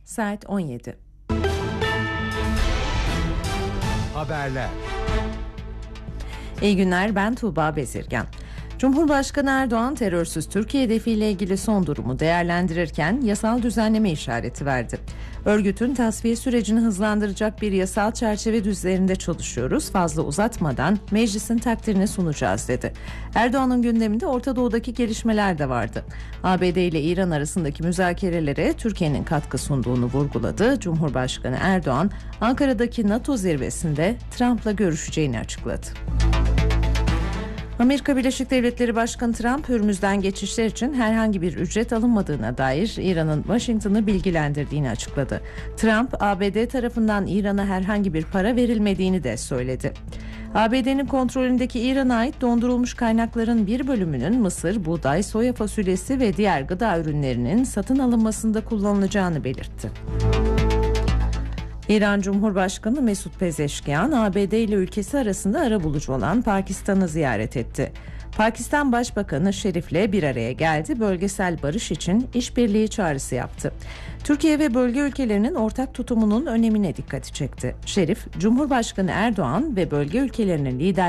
Saat 17. Haberler. İyi günler, ben Tuğba Bezirgan. Cumhurbaşkanı Erdoğan terörsüz Türkiye hedefiyle ilgili son durumu değerlendirirken yasal düzenleme işareti verdi. Örgütün tasfiye sürecini hızlandıracak bir yasal çerçeve üzerinde çalışıyoruz. Fazla uzatmadan meclisin takdirini sunacağız dedi. Erdoğan'ın gündeminde Orta Doğu'daki gelişmeler de vardı. ABD ile İran arasındaki müzakerelere Türkiye'nin katkı sunduğunu vurguladı. Cumhurbaşkanı Erdoğan Ankara'daki NATO zirvesinde Trump'la görüşeceğini açıkladı. Amerika Birleşik Devletleri Başkanı Trump, Hürmüz'den geçişler için herhangi bir ücret alınmadığına dair İran'ın Washington'ı bilgilendirdiğini açıkladı. Trump, ABD tarafından İran'a herhangi bir para verilmediğini de söyledi. ABD'nin kontrolündeki İran'a ait dondurulmuş kaynakların bir bölümünün mısır, buğday, soya fasulyesi ve diğer gıda ürünlerinin satın alınmasında kullanılacağını belirtti. İran Cumhurbaşkanı Mesut Pezeşkiyan, ABD ile ülkesi arasında arabulucu olan Pakistan'ı ziyaret etti. Pakistan Başbakanı Şerif'le bir araya geldi, bölgesel barış için işbirliği çağrısı yaptı. Türkiye ve bölge ülkelerinin ortak tutumunun önemine dikkati çekti. Şerif, Cumhurbaşkanı Erdoğan ve bölge ülkelerinin liderleri